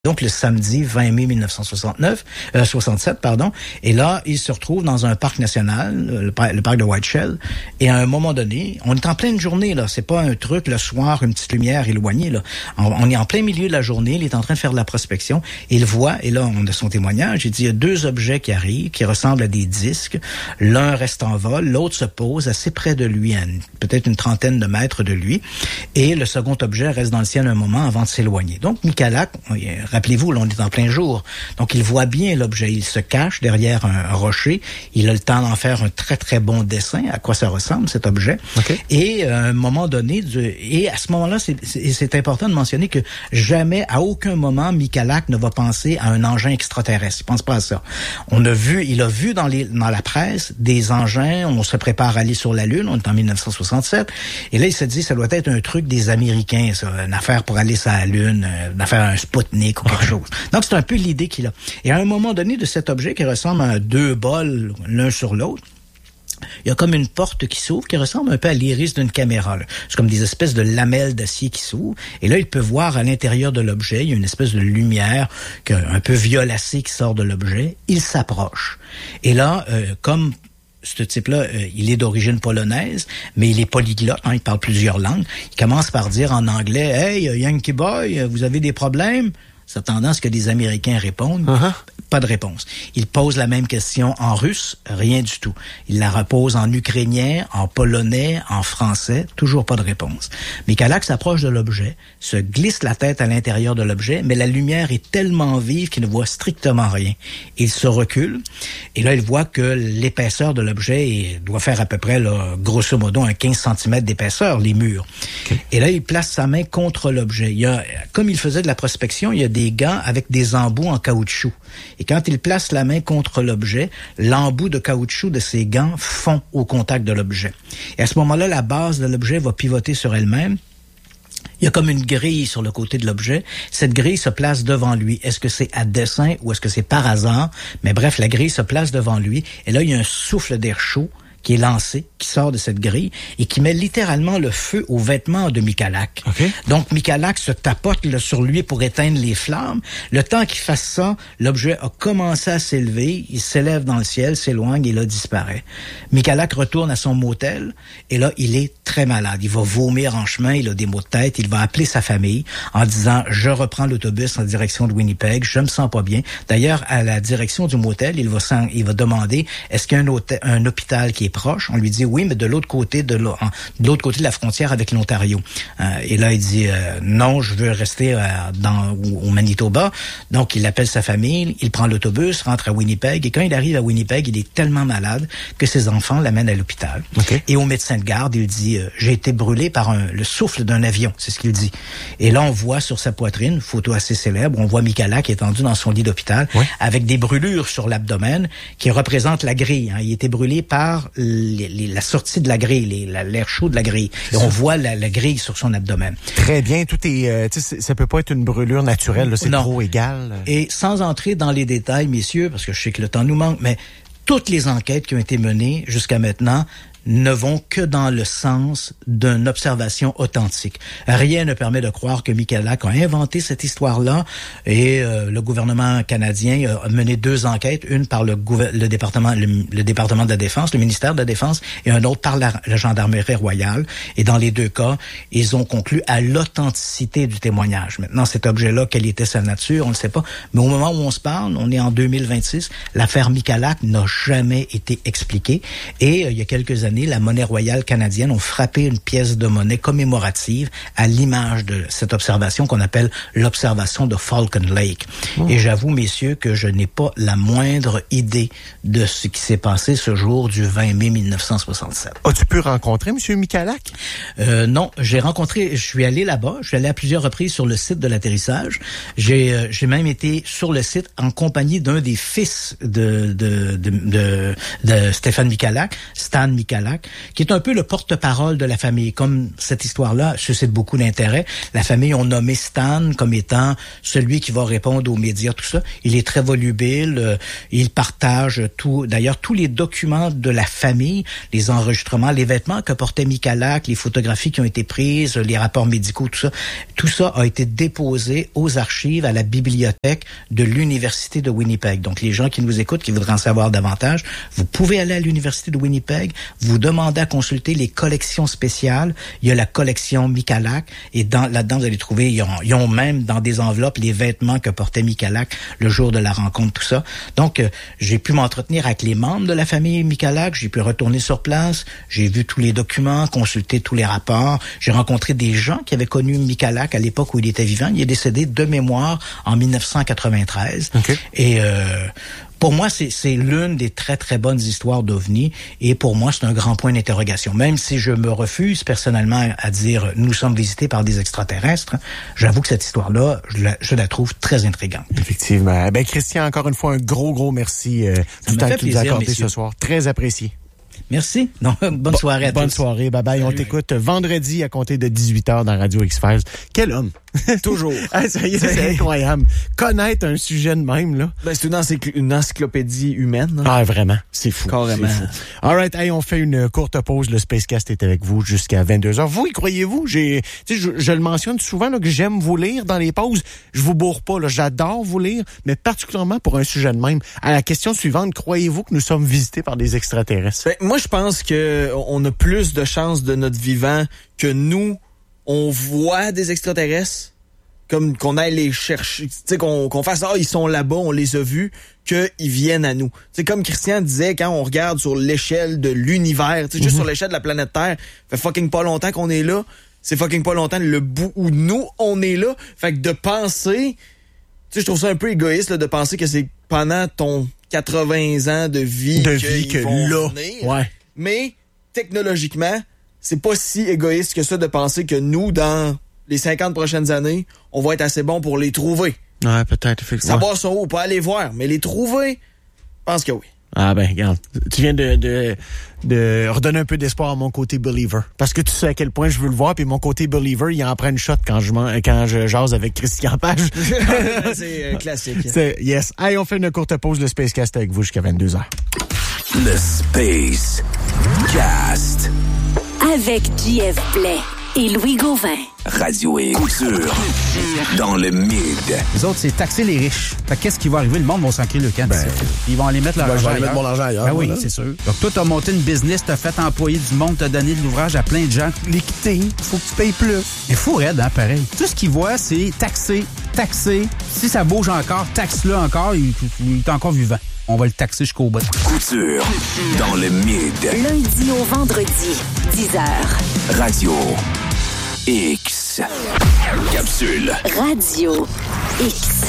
Donc, le samedi 20 mai 67, et là, il se retrouve dans un parc national, le parc de White Shell, et à un moment donné, on est en pleine journée, là, c'est pas un truc, le soir, une petite lumière éloignée, là. On est en plein milieu de la journée, il est en train de faire de la prospection, et il voit, et là, on a son témoignage, il dit, il y a deux objets qui arrivent, qui ressemblent à des disques, l'un reste en vol, l'autre se pose assez près de lui, peut-être une trentaine de mètres de lui, et le second objet reste dans le ciel un moment avant de s'éloigner. Donc, Michalak, rappelez-vous, là, on est en plein jour. Donc, il voit bien l'objet. Il se cache derrière un rocher. Il a le temps d'en faire un très, très bon dessin à quoi ça ressemble, cet objet. Okay. Et à un moment donné, et à ce moment-là, c'est important de mentionner que jamais, à aucun moment, Michalak ne va penser à un engin extraterrestre. Il pense pas à ça. Il a vu dans la presse des engins, on se prépare à aller sur la Lune, on est en 1967, et là, il se dit, ça doit être un truc des Américains, ça, une affaire pour aller sur la Lune, une affaire un Sputnik ou quelque chose. Donc, c'est un peu l'idée qu'il a. Et à un moment donné de cet objet qui ressemble à deux bols l'un sur l'autre, il y a comme une porte qui s'ouvre qui ressemble un peu à l'iris d'une caméra. Là. C'est comme des espèces de lamelles d'acier qui s'ouvrent. Et là, il peut voir à l'intérieur de l'objet, il y a une espèce de lumière un peu violacée qui sort de l'objet. Il s'approche. Et là, comme ce type-là, il est d'origine polonaise, mais il est polyglotte, il parle plusieurs langues. Il commence par dire en anglais, « Hey, Yankee Boy, vous avez des problèmes? » s'attendant à ce que des Américains répondent. Uh-huh. Pas de réponse. Il pose la même question en russe, rien du tout. Il la repose en ukrainien, en polonais, en français, toujours pas de réponse. Michalak s'approche de l'objet, se glisse la tête à l'intérieur de l'objet, mais la lumière est tellement vive qu'il ne voit strictement rien. Il se recule, et là, il voit que l'épaisseur de l'objet doit faire à peu près, là, grosso modo, un 15 cm d'épaisseur, les murs. Okay. Et là, il place sa main contre l'objet. Comme il faisait de la prospection, il y a des gants avec des embouts en caoutchouc. Et quand il place la main contre l'objet, l'embout de caoutchouc de ses gants fond au contact de l'objet. Et à ce moment-là, la base de l'objet va pivoter sur elle-même. Il y a comme une grille sur le côté de l'objet. Cette grille se place devant lui. Est-ce que c'est à dessein ou est-ce que c'est par hasard? Mais bref, la grille se place devant lui. Et là, il y a un souffle d'air chaud qui est lancé, qui sort de cette grille et qui met littéralement le feu aux vêtements de Michalak. Okay. Donc, Michalak se tapote là, sur lui pour éteindre les flammes. Le temps qu'il fasse ça, l'objet a commencé à s'élever, il s'élève dans le ciel, s'éloigne et là, disparaît. Michalak retourne à son motel et là, il est très malade. Il va vomir en chemin, il a des maux de tête, il va appeler sa famille en disant « Je reprends l'autobus en direction de Winnipeg, je me sens pas bien. » D'ailleurs, à la direction du motel, il va demander « Est-ce qu'il y a un hôpital qui est proche? » On lui dit oui, mais de l'autre côté de la frontière avec l'Ontario. Et là, il dit non, je veux rester au Manitoba. Donc, il appelle sa famille, il prend l'autobus, rentre à Winnipeg. Et quand il arrive à Winnipeg, il est tellement malade que ses enfants l'amènent à l'hôpital. Okay. Et au médecin de garde, il dit j'ai été brûlé par le souffle d'un avion. C'est ce qu'il dit. Et là, on voit sur sa poitrine, une photo assez célèbre, on voit Michalak étendu dans son lit d'hôpital avec des brûlures sur l'abdomen qui représentent la grille. Il était brûlé par la sortie de la grille, l'air chaud de la grille. Et on voit la grille sur son abdomen. Très bien. Tout est, ça peut pas être une brûlure naturelle, là, c'est trop égal. Et sans entrer dans les détails, messieurs, parce que je sais que le temps nous manque, mais toutes les enquêtes qui ont été menées jusqu'à maintenant ne vont que dans le sens d'une observation authentique. Rien ne permet de croire que Michalak a inventé cette histoire-là et le gouvernement canadien a mené deux enquêtes, une par le département de la Défense, le ministère de la Défense, et un autre par la Gendarmerie royale. Et dans les deux cas, ils ont conclu à l'authenticité du témoignage. Maintenant, cet objet-là, quelle était sa nature, on ne sait pas. Mais au moment où on se parle, on est en 2026, l'affaire Michalak n'a jamais été expliquée. Et il y a quelques années, la monnaie royale canadienne ont frappé une pièce de monnaie commémorative à l'image de cette observation qu'on appelle l'observation de Falcon Lake. Et j'avoue, messieurs, que je n'ai pas la moindre idée de ce qui s'est passé ce jour du 20 mai 1967. As-tu pu rencontrer M. Michalak? Non, je suis allé là-bas, je suis allé à plusieurs reprises sur le site de l'atterrissage. J'ai même été sur le site en compagnie d'un des fils de Stéphane Michalak, Stan Michalak, Michalak, qui est un peu le porte-parole de la famille. Comme cette histoire-là suscite beaucoup d'intérêt, la famille ont nommé Stan comme étant celui qui va répondre aux médias, tout ça. Il est très volubile, il partage tout. D'ailleurs, tous les documents de la famille, les enregistrements, les vêtements que portait Michalak, les photographies qui ont été prises, les rapports médicaux, tout ça a été déposé aux archives à la bibliothèque de l'Université de Winnipeg. Donc, les gens qui nous écoutent, qui voudraient en savoir davantage, vous pouvez aller à l'Université de Winnipeg, vous demandez à consulter les collections spéciales. Il y a la collection Michalak et là-dedans, vous allez trouver, ils ont même dans des enveloppes les vêtements que portait Michalak le jour de la rencontre, tout ça. Donc, j'ai pu m'entretenir avec les membres de la famille Michalak, j'ai pu retourner sur place, j'ai vu tous les documents, consulter tous les rapports, j'ai rencontré des gens qui avaient connu Michalak à l'époque où il était vivant. Il est décédé de mémoire en 1993. Okay. Et pour moi, c'est l'une des très, très bonnes histoires d'OVNI. Et pour moi, c'est un grand point d'interrogation. Même si je me refuse personnellement à dire « nous sommes visités par des extraterrestres », j'avoue que cette histoire-là, je la trouve très intrigante. Effectivement. Ben Christian, encore une fois, un gros merci du temps que tu nous as accordé ce soir. Très apprécié. Merci. Non, bonne soirée à tous. Bonne soirée. Bye-bye. On t'écoute vendredi à compter de 18h dans Radio X-Files. Quel homme! Toujours. Ah, ça y est, c'est incroyable. Connaître un sujet de même, là. Ben, c'est une encyclopédie humaine. Hein? Ah, vraiment. C'est fou. Carrément. C'est fou. All right. Hey, on fait une courte pause. Le Spacecast est avec vous jusqu'à 22h. Vous, y croyez-vous? Je le mentionne souvent, là, que j'aime vous lire dans les pauses. Je vous bourre pas, là. J'adore vous lire, mais particulièrement pour un sujet de même. À la question suivante, croyez-vous que nous sommes visités par des extraterrestres? Ben, moi, je pense que on a plus de chances de notre vivant que nous, on voit des extraterrestres, comme qu'on aille les chercher, tu sais, qu'on fasse ils sont là-bas, on les a vus, qu'ils viennent à nous. C'est comme Christian disait, quand on regarde sur l'échelle de l'univers, tu sais, juste sur l'échelle de la planète Terre, fait fucking pas longtemps qu'on est là, c'est fucking pas longtemps le bout où nous on est là. Fait que de penser, tu sais, je trouve ça un peu égoïste là, de penser que c'est pendant ton 80 ans de vie que là, venir. Ouais. Mais technologiquement, c'est pas si égoïste que ça de penser que nous, dans les 50 prochaines années, on va être assez bon pour les trouver. Ouais, peut-être, effectivement. Savoir sont où, pas aller voir, mais les trouver, je pense que oui. Ah ben, regarde, tu viens de redonner un peu d'espoir à mon côté believer. Parce que tu sais à quel point je veux le voir, puis mon côté believer, il en prend une shot quand je jase avec Christian Page. C'est classique. Yes. Allez, on fait une courte pause. Le Spacecast avec vous jusqu'à 22h. Le Space Cast. Avec JF Blais et Louis Gauvin. Radio et culture dans le mid. Les autres, c'est taxer les riches. Fait qu'est-ce qui va arriver? Le monde va s'en créer le camp. Ils vont aller mettre leur argent ailleurs. Mon argent ailleurs. Ben oui, c'est sûr. Donc toi, t'as monté une business, t'as fait employer du monde, t'as donné de l'ouvrage à plein de gens. L'équité, faut que tu payes plus. Il faut raide, hein, pareil. Tout ce qu'ils voient, c'est taxer. Si ça bouge encore, taxe-le encore, il est encore vivant. On va le taxer jusqu'au bout. Couture dans le mid. Lundi au vendredi, 10h. Radio X. Capsule. Radio X.